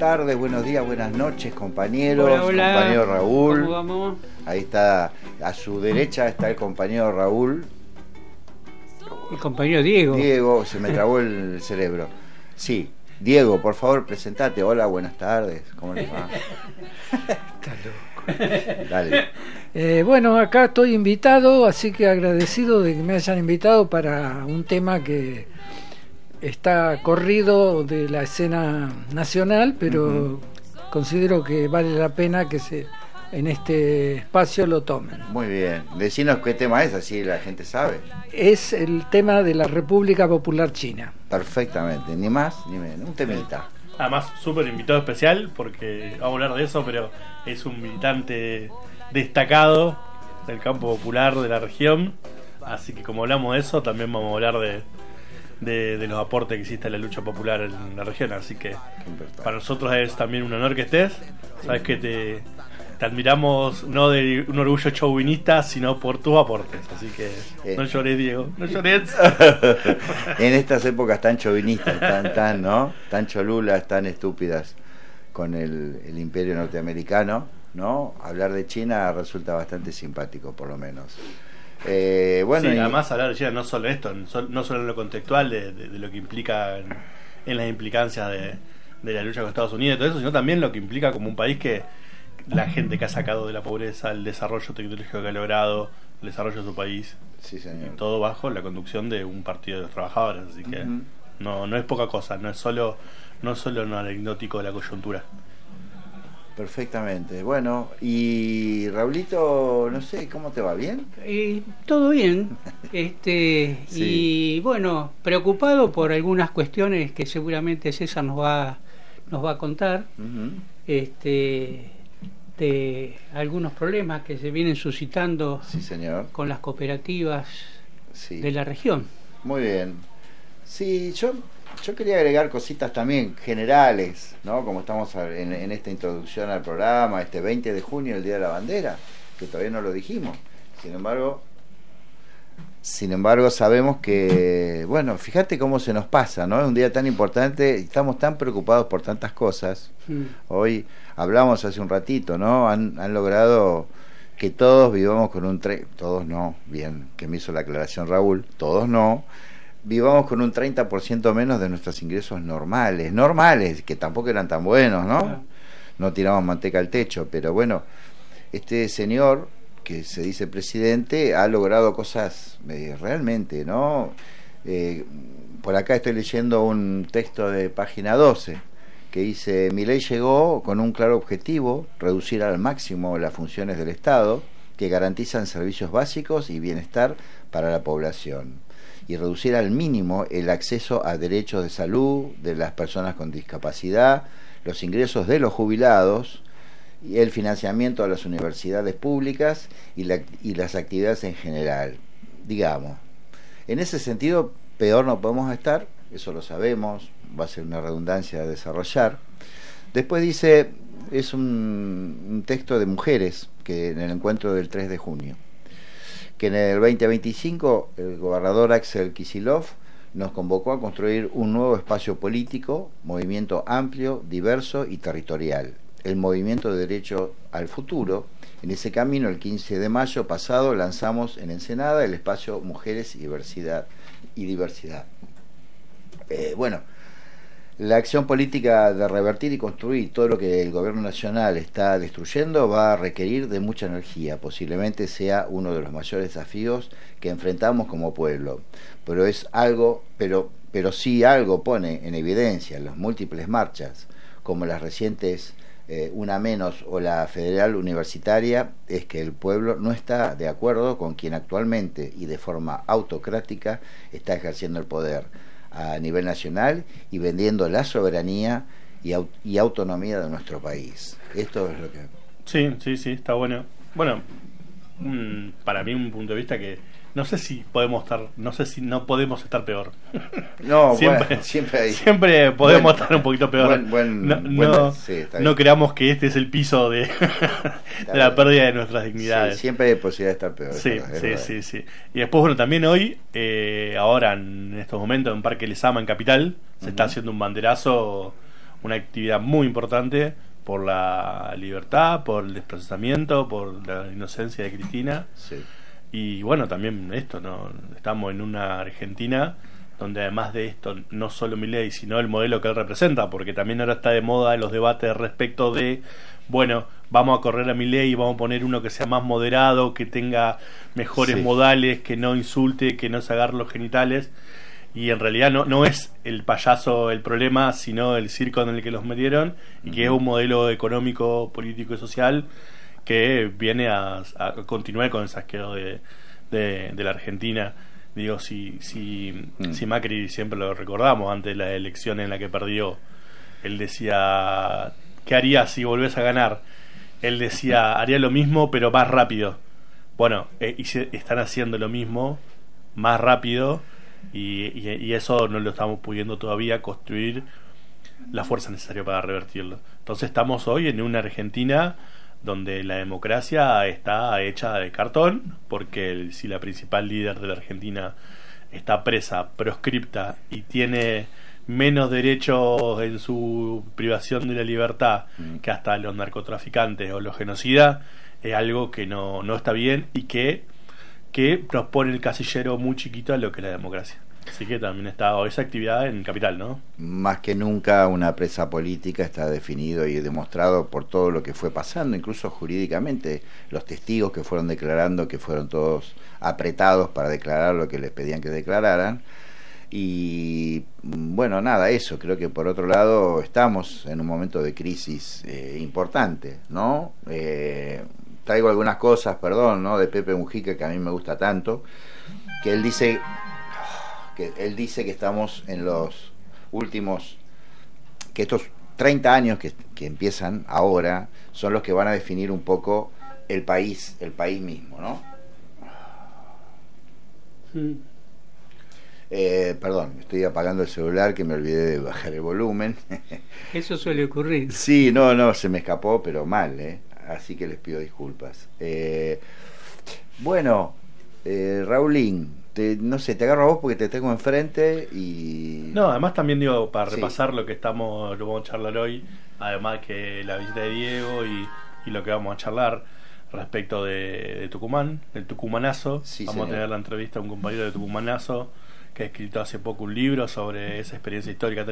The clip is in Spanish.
tardes, buenos días, buenas noches, compañeros. Hola, hola. Compañero Raúl. ¿Cómo vamos? Ahí está, a su derecha está el compañero Raúl. El compañero Diego. Diego, se me trabó el cerebro. Sí, Diego, por favor, presentate. Hola, buenas tardes. ¿Cómo les va? Está loco. Dale. Bueno, acá estoy invitado, así que agradecido de que me hayan invitado para un tema que está corrido de la escena nacional, pero considero que vale la pena que en este espacio lo tomen. Muy bien. Decinos qué tema es, así la gente sabe. Es el tema de la República Popular China. Perfectamente, ni más ni menos. Un temita. Además, súper invitado especial porque vamos a hablar de eso, pero es un militante destacado del campo popular de la región. Así que como hablamos de eso, también vamos a hablar de los aportes que existe en la lucha popular en la región. Así que para nosotros es también un honor que estés. Sabes que te admiramos no de un orgullo chauvinista, sino por tus aportes. Así que no llores, Diego, no llores. En estas épocas tan chauvinistas, tan cholulas, tan estúpidas con el imperio norteamericano, ¿no? Hablar de China resulta bastante simpático, por lo menos. Bueno, sí, además hablar de China no solo esto, no solo en lo contextual de lo que implica en las implicancias de la lucha con Estados Unidos y todo eso, sino también lo que implica como un país que la gente que ha sacado de la pobreza, el desarrollo tecnológico que ha logrado, el desarrollo de su país. Sí, señor. Y todo bajo la conducción de un partido de los trabajadores, así que no es poca cosa, no es solo un anecdótico de la coyuntura. Perfectamente. Bueno, y Raulito, no sé, ¿cómo te va? ¿Bien? Todo bien. Sí. Y bueno, preocupado por algunas cuestiones que seguramente César nos va a contar. De algunos problemas que se vienen suscitando, sí, señor, con las cooperativas, sí, de la región. Muy bien. Sí, yo quería agregar cositas también generales, ¿no? Como estamos en esta introducción al programa, este 20 de junio, el Día de la Bandera, que todavía no lo dijimos. Sin embargo, sabemos que, bueno, fíjate cómo se nos pasa, ¿no? Es un día tan importante, estamos tan preocupados por tantas cosas. Hoy hablamos hace un ratito, ¿no? Han logrado que todos vivamos con todos no, bien, que me hizo la aclaración Raúl, todos no, vivamos con un 30% menos de nuestros ingresos normales, que tampoco eran tan buenos, ¿no? No tiramos manteca al techo, pero bueno, este señor que se dice presidente ha logrado cosas realmente, ¿no? Por acá estoy leyendo un texto de página 12 que dice: Milei llegó con un claro objetivo, reducir al máximo las funciones del Estado que garantizan servicios básicos y bienestar para la población, y reducir al mínimo el acceso a derechos de salud de las personas con discapacidad, los ingresos de los jubilados, y el financiamiento a las universidades públicas y las actividades en general. Digamos, en ese sentido, peor no podemos estar, eso lo sabemos, va a ser una redundancia a desarrollar. Después dice, es un texto de mujeres, que en el encuentro del 3 de junio, que en el 2025 el gobernador Axel Kicillof nos convocó a construir un nuevo espacio político, movimiento amplio, diverso y territorial, el movimiento de derecho al futuro. En ese camino, el 15 de mayo pasado, lanzamos en Ensenada el espacio Mujeres y Diversidad. Bueno, la acción política de revertir y construir todo lo que el gobierno nacional está destruyendo va a requerir de mucha energía. Posiblemente sea uno de los mayores desafíos que enfrentamos como pueblo. Pero sí algo pone en evidencia las múltiples marchas, como las recientes Una Menos o la Federal Universitaria, es que el pueblo no está de acuerdo con quien actualmente y de forma autocrática está ejerciendo el poder a nivel nacional y vendiendo la soberanía y autonomía de nuestro país. Esto es lo que... Sí, está bueno. Bueno, para mí un punto de vista que no sé si no podemos estar peor. No, siempre, bueno, siempre podemos estar un poquito peor. Sí, no creamos que este es el piso de la pérdida de nuestras dignidades. Sí, siempre hay posibilidad de estar peor. Sí. Y después, bueno, también hoy, ahora en estos momentos en Parque Lezama, en Capital, se está haciendo un banderazo una actividad muy importante por la libertad, por el desplazamiento, por la inocencia de Cristina. Sí. Y bueno, también esto, ¿no? Estamos en una Argentina donde además de esto, no solo Milei, sino el modelo que él representa, porque también ahora está de moda los debates respecto de, bueno, vamos a correr a Milei y vamos a poner uno que sea más moderado, que tenga mejores modales, que no insulte, que no se agarre los genitales. Y en realidad no es el payaso el problema, sino el circo en el que los metieron, y que es un modelo económico, político y social que viene a continuar con el saqueo de la Argentina. Digo, si Macri, siempre lo recordamos, antes de la elección en la que perdió, él decía, ¿qué haría si volvés a ganar? Él decía, haría lo mismo pero más rápido. Bueno, están haciendo lo mismo más rápido, y eso no lo estamos pudiendo todavía construir la fuerza necesaria para revertirlo. Entonces estamos hoy en una Argentina donde la democracia está hecha de cartón, porque si la principal líder de la Argentina está presa, proscripta y tiene menos derechos en su privación de la libertad que hasta los narcotraficantes o los genocidas, es algo que no está bien, y que nos pone el casillero muy chiquito a lo que es la democracia. Así que también está esa actividad en Capital, ¿no? Más que nunca una presa política, está definido y demostrado por todo lo que fue pasando, incluso jurídicamente, los testigos que fueron declarando, que fueron todos apretados para declarar lo que les pedían que declararan. Y bueno, nada, eso, creo que por otro lado estamos en un momento de crisis importante, ¿no? Traigo algunas cosas, perdón, ¿no? De Pepe Mujica, que a mí me gusta tanto, que él dice que estamos en los últimos, que estos 30 años que empiezan ahora son los que van a definir un poco el país mismo, ¿no? Perdón, estoy apagando el celular, que me olvidé de bajar el volumen. Eso suele ocurrir. Sí, no, se me escapó, pero mal, así que les pido disculpas. Bueno, Raulín, no sé, te agarro a vos porque te tengo enfrente y... No, además también digo, para repasar lo que lo vamos a charlar hoy, además que la visita de Diego y lo que vamos a charlar respecto de Tucumán, el tucumanazo. Sí, vamos a tener la entrevista a un compañero de Tucumanazo que ha escrito hace poco un libro sobre esa experiencia histórica